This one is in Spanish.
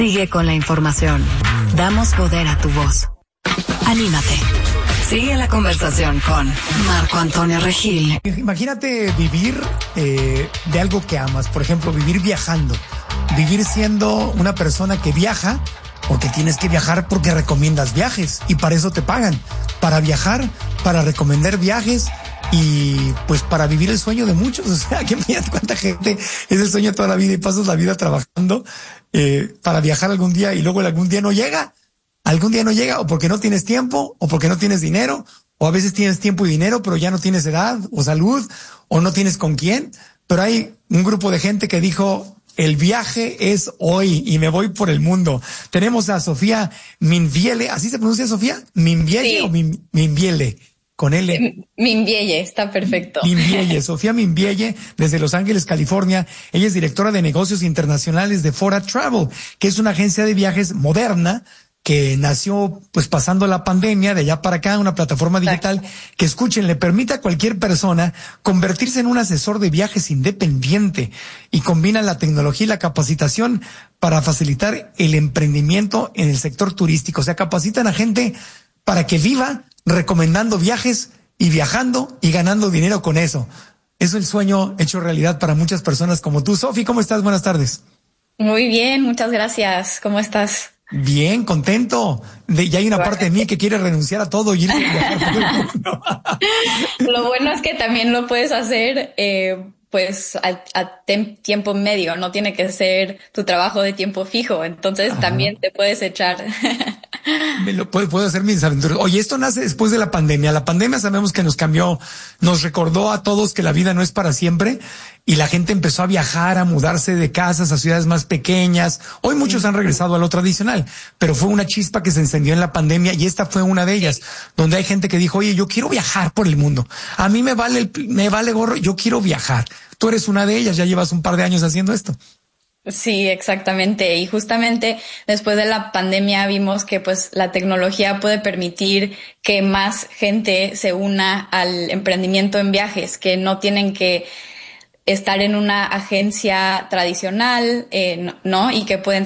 Sigue con la información. Damos poder a tu voz. Anímate. Sigue la conversación con Marco Antonio Regil. Imagínate vivir de algo que amas. Por ejemplo, vivir viajando. Vivir siendo una persona que viaja, porque tienes que viajar porque recomiendas viajes y para eso te pagan. Para viajar, para recomendar viajes y pues para vivir el sueño de muchos. O sea, que mira cuánta gente es el sueño de toda la vida y pasas la vida trabajando para viajar algún día y luego algún día no llega. Algún día no llega o porque no tienes tiempo o porque no tienes dinero o a veces tienes tiempo y dinero pero ya no tienes edad o salud o no tienes con quién. Pero hay un grupo de gente que dijo el viaje es hoy y me voy por el mundo. Tenemos a Sofía Minvielle. ¿Así se pronuncia, Sofía? ¿Minvielle sí. O Minvielle? Con L. Minvielle, está perfecto. Minvielle, Sofía Minvielle, desde Los Ángeles, California. Ella es directora de negocios internacionales de Fora Travel, que es una agencia de viajes moderna que nació pues pasando la pandemia de allá para acá, una plataforma digital que, escuchen, le permite a cualquier persona convertirse en un asesor de viajes independiente y combina la tecnología y la capacitación para facilitar el emprendimiento en el sector turístico. O sea, capacitan a gente para que viva recomendando viajes y viajando y ganando dinero con eso. Es el sueño hecho realidad para muchas personas como tú. Sofi, ¿cómo estás? Buenas tardes. Muy bien, muchas gracias. ¿Cómo estás? Bien, contento. Ya hay una parte de mí que quiere renunciar a todo y irse a viajar por el mundo. Lo bueno es que también lo puedes hacer pues a tiempo medio, no tiene que ser tu trabajo de tiempo fijo, entonces también te puedes echar. Puedo hacer mis aventuras. Oye, esto nace después de la pandemia. La pandemia sabemos que nos cambió, nos recordó a todos que la vida no es para siempre y la gente empezó a viajar, a mudarse de casas a ciudades más pequeñas. Hoy muchos han regresado a lo tradicional, pero fue una chispa que se encendió en la pandemia y esta fue una de ellas, donde hay gente que dijo, oye, yo quiero viajar por el mundo. A mí me vale gorro, yo quiero viajar. Tú eres una de ellas, ya llevas un par de años haciendo esto. Sí, exactamente. Y justamente después de la pandemia vimos que pues la tecnología puede permitir que más gente se una al emprendimiento en viajes, que no tienen que estar en una agencia tradicional, ¿no? Y que pueden